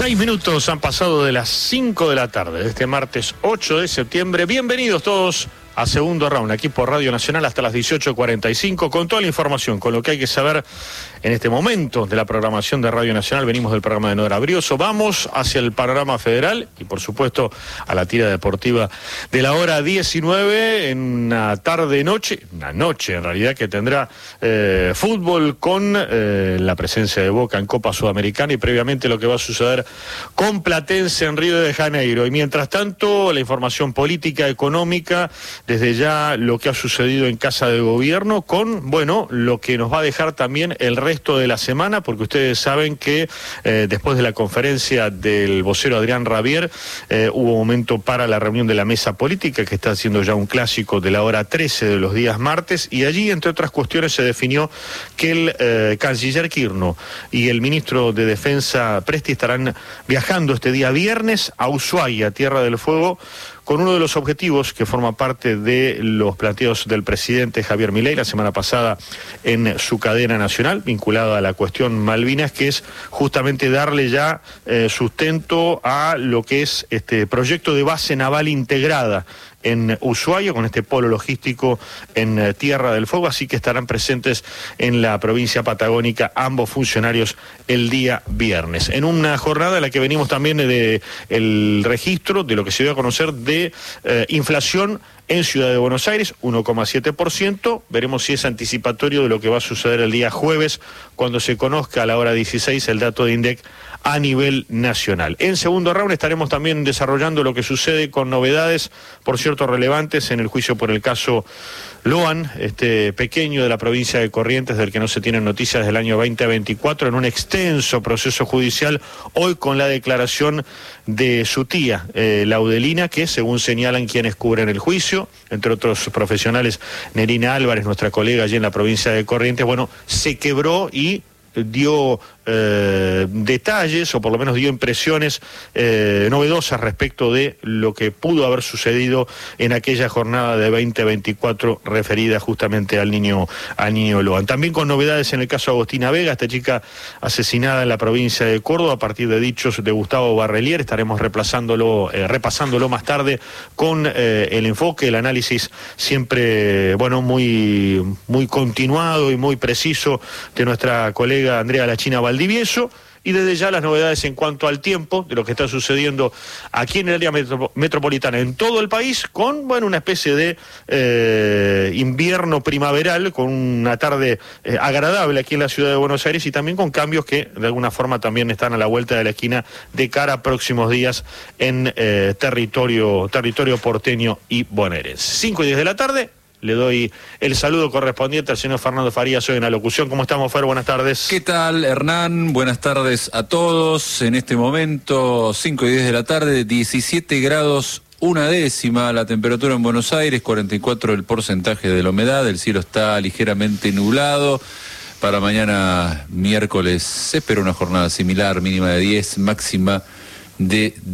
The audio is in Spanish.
6 minutos han pasado de las 5 de la tarde de este martes 8 de septiembre. Bienvenidos todos a Segundo Round, aquí por Radio Nacional hasta las 18:45, con toda la información, con lo que hay que saber en este momento de la programación de Radio Nacional. Venimos del programa de Nora Brioso, vamos hacia el panorama federal y por supuesto a la tira deportiva de la hora 19 en una tarde-noche, una noche en realidad, que tendrá fútbol con la presencia de Boca en Copa Sudamericana y previamente lo que va a suceder con Platense en Río de Janeiro. Y mientras tanto, la información política, económica, desde ya lo que ha sucedido en Casa de Gobierno con, bueno, lo que nos va a dejar también el resto de la semana, porque ustedes saben que después de la conferencia del vocero Adrián Rabier, hubo momento para la reunión de la mesa política, que está siendo ya un clásico de la hora 13 de los días martes, y allí, entre otras cuestiones, se definió que el canciller Kirchner y el ministro de Defensa Presti estarán viajando este día viernes a Ushuaia, Tierra del Fuego, con uno de los objetivos que forma parte de los planteos del presidente Javier Milei la semana pasada en su cadena nacional, vinculado a la cuestión Malvinas, que es justamente darle ya sustento a lo que es este proyecto de base naval integrada en Ushuaia, con este polo logístico en Tierra del Fuego, así que estarán presentes en la provincia patagónica ambos funcionarios el día viernes. En una jornada en la que venimos también de el registro de lo que se dio a conocer de inflación en Ciudad de Buenos Aires, 1,7%. Veremos si es anticipatorio de lo que va a suceder el día jueves, cuando se conozca a la hora 16 el dato de INDEC a nivel nacional. En segundo round estaremos también desarrollando lo que sucede con novedades, por cierto, relevantes en el juicio por el caso Loan, este pequeño de la provincia de Corrientes, del que no se tienen noticias desde el año 2024, en un extenso proceso judicial, hoy con la declaración de su tía, Laudelina, que según señalan quienes cubren el juicio, entre otros profesionales, Nerina Álvarez, nuestra colega allí en la provincia de Corrientes, bueno, se quebró y dio detalles, o por lo menos dio impresiones novedosas respecto de lo que pudo haber sucedido en aquella jornada de 2024 referida justamente al niño Loan. También con novedades en el caso de Agostina Vega, esta chica asesinada en la provincia de Córdoba a partir de dichos de Gustavo Barrelier. Estaremos repasándolo más tarde con el enfoque, el análisis siempre, bueno, muy continuado y muy preciso de nuestra colega Andrea La China Valdivieso, y desde ya las novedades en cuanto al tiempo de lo que está sucediendo aquí en el área metropolitana, en todo el país, con, bueno, una especie de invierno primaveral, con una tarde agradable aquí en la ciudad de Buenos Aires, y también con cambios que de alguna forma también están a la vuelta de la esquina de cara a próximos días en territorio porteño y bonaerense. 5:10 de la tarde. Le doy el saludo correspondiente al señor Fernando Farías, hoy en la locución. ¿Cómo estamos, Fer? Buenas tardes. ¿Qué tal, Hernán? Buenas tardes a todos. En este momento, 5:10 de la tarde, 17 grados 1/10 la temperatura en Buenos Aires, 44 el porcentaje de la humedad, el cielo está ligeramente nublado. Para mañana, miércoles, se espera una jornada similar, mínima de 10, máxima de